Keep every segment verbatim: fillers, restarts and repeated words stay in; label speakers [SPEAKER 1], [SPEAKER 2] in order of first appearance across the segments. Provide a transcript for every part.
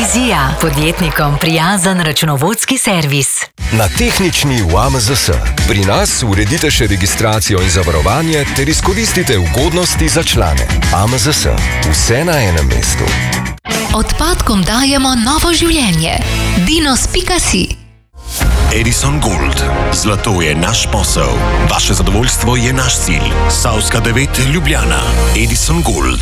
[SPEAKER 1] Vizija. Podjetnikom prijazen računovodski servis.
[SPEAKER 2] Na tehnični U A M Z S. Pri nas uredite še registracijo in zavarovanje ter izkoristite ugodnosti za člane. A M Z S. Vse na enem mestu.
[SPEAKER 1] Odpadkom dajemo novo življenje. dinos pika si.
[SPEAKER 3] Edison Gold. Zlato je naš posel. Vaše zadovoljstvo je naš cilj. Savska devet Ljubljana. Edison Gold.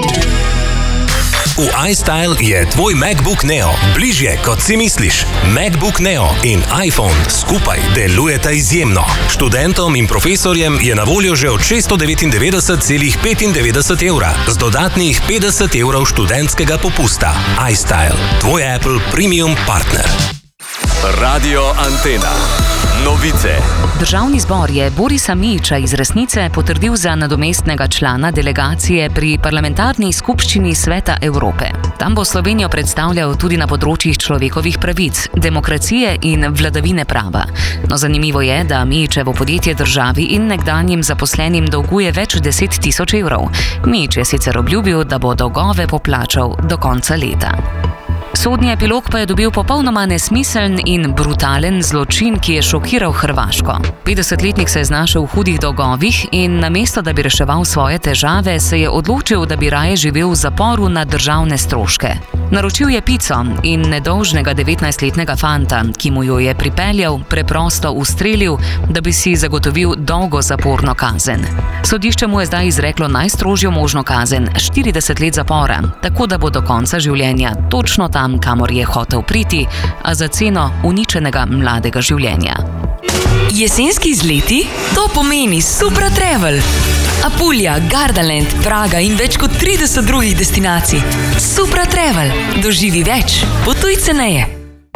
[SPEAKER 3] V iStyle je tvoj MacBook Neo bližje, kot si misliš. MacBook Neo in iPhone skupaj delujeta izjemno. Študentom in profesorjem je na voljo že od šeststo devetindevetdeset celih petindevetdeset evra z dodatnih petdeset evrov študentskega popusta. iStyle, tvoj Apple Premium partner.
[SPEAKER 4] Radio Antena. Novice.
[SPEAKER 5] Državni zbor je Borisa Mijića iz Resnice potrdil za nadomestnega člana delegacije pri parlamentarni skupščini Sveta Evrope. Tam bo Slovenijo predstavljal tudi na področjih človekovih pravic, demokracije in vladavine prava. No, zanimivo je, da Mijićevo podjetje državi in nekdanjim zaposlenim dolguje več deset tisoč evrov. Mijić je sicer obljubil, da bo dolgove poplačal do konca leta. Sodni epilog pa je dobil popolnoma nesmiseln in brutalen zločin, ki je šokiral Hrvaško. petdesetletnik se je znašel v hudih dolgovih in namesto, da bi reševal svoje težave, se je odločil, da bi raje živel v zaporu na državne stroške. Naročil je pico in nedolžnega devetnajstletnega fanta, ki mu jo je pripeljal, preprosto ustrelil, da bi si zagotovil dolgo zaporno kazen. Sodišče mu je zdaj izreklo najstrožjo možno kazen, štirideset let zapora, tako da bo do konca življenja točno tam, kamor je hotel priti, a za ceno uničenega mladega življenja.
[SPEAKER 1] Jesenski izleti? To pomeni Supra Travel. Apulja, Gardaland, Praga in več kot trideset drugih destinacij. Supra Travel. Doživi več. Potuj ceneje.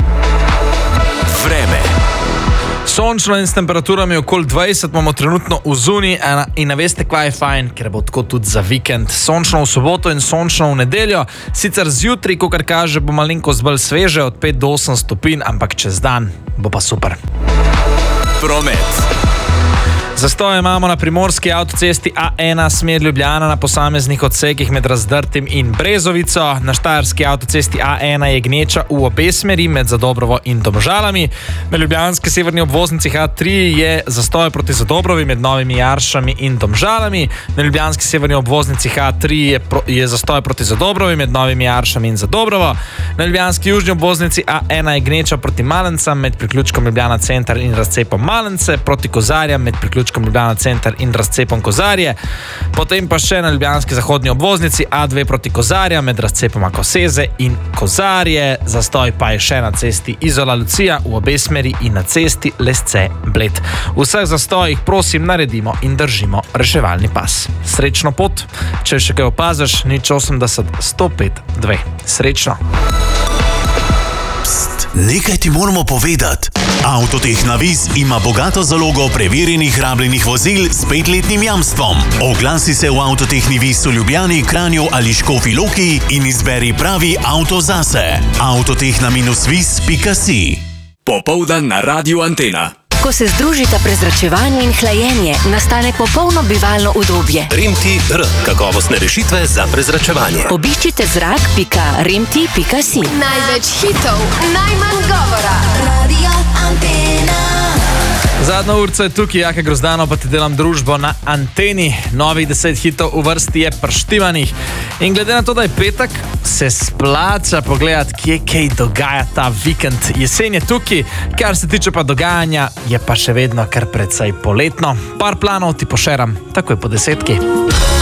[SPEAKER 4] Vreme.
[SPEAKER 6] Sončno in s temperaturami okoli dvajset imamo trenutno v zuni in veste, kva je fajn, ker bo tako tudi za vikend. Sončno v soboto in sončno v nedeljo. Sicer zjutraj, kakor kaže, bo malenkost bolj sveže, od pet do osem stopinj, ampak čez dan bo pa super.
[SPEAKER 4] Promet.
[SPEAKER 6] Zastoje imamo na primorski avtocesti A ena smer Ljubljana na posameznih odsekih med Razdrtim in Brezovico. Na štajerski avtocesti A ena je gneča v obe smeri med Zadobrovo in Domžalami. Na ljubljanski severni obvoznici H tri je zastoj proti Zadobrovi med Novimi Jaršami in Domžalami. Na ljubljanski severni obvoznici H tri je, pro, je zastoj proti Zadobrovi med Novimi Jaršami in Zadobrovo. Na ljubljanski južni obvoznici A ena je gneča proti Malencam med priključkom Ljubljana center in razcepom Malence, proti Kozarjam med priključkom Ljubljana center in razcepom Kozarje. Potem pa še na ljubljanski zahodni obvoznici A dve proti Kozarja med razcepoma Koseze in Kozarje. Zastoj pa je še na cesti Izola Lucija v obe smeri in na cesti Lesce Bled. V vseh zastojih prosim naredimo in držimo reševalni pas. Srečno pot, če še kaj opaziš, nič osemdeset sto pet dve. Srečno.
[SPEAKER 3] Nekaj ti moramo povedati. Avtotehna Viz ima bogato zalogo preverjenih rabljenih vozil s petletnim jamstvom. Oglasi se v Avtotehni Viz v Ljubljani, Kranju ali Škofji Loki in izberi pravi avto zase. avtotehna viz pika si.
[SPEAKER 4] Popoldan na Radio Antena.
[SPEAKER 7] Ko se združita prezračevanje in hlajenje, nastane popolno bivalno udobje.
[SPEAKER 3] Remti R. Kakovostne rešitve za prezračevanje.
[SPEAKER 7] Obiščite zrak pika remti pika si.
[SPEAKER 8] Največ hitov, najmanj govora. Radio Antena.
[SPEAKER 6] Zadnja urca je tukaj, Jaka Grozdano, pa ti delam družbo na Anteni. Novih deset hitov v vrsti je prštimanih. In glede na to, da je petek, se splača pogledati, kje kaj dogaja ta vikend. Jesen je tukaj, kar se tiče pa dogajanja, je pa še vedno kar precej poletno. Par planov ti pošeram, takoj po desetki.